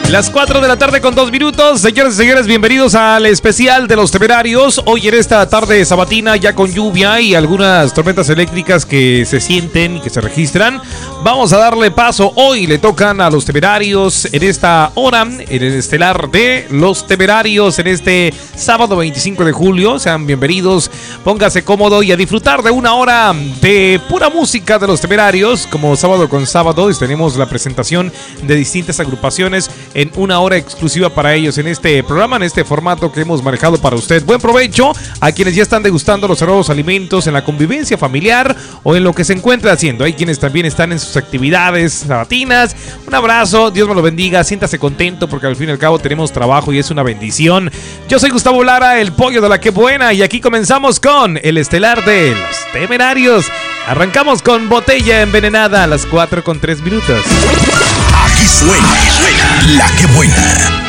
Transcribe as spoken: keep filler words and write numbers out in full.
Las cuatro de la tarde con dos minutos. Señoras y señores, bienvenidos al especial de los Temerarios. Hoy en esta tarde sabatina, ya con lluvia y algunas tormentas eléctricas que se sienten y que se registran, vamos a darle paso. Hoy le tocan a los Temerarios en esta hora, en el estelar de los Temerarios, en este sábado veinticinco de julio. Sean bienvenidos, póngase cómodo y a disfrutar de una hora de pura música de los Temerarios. Como sábado con sábado, tenemos la presentación de distintas agrupaciones en una hora exclusiva para ellos en este programa, en este formato que hemos manejado para usted. Buen provecho a quienes ya están degustando los nuevos alimentos en la convivencia familiar o en lo que se encuentra haciendo. Hay quienes también están en sus actividades sabatinas. Un abrazo, Dios me lo bendiga, siéntase contento porque al fin y al cabo tenemos trabajo y es una bendición. Yo soy Gustavo Lara, el pollo de la que buena, y aquí comenzamos con el estelar de los Temerarios. Arrancamos con Botella Envenenada a las cuatro con tres minutos. Aquí suena, suena La Que Buena.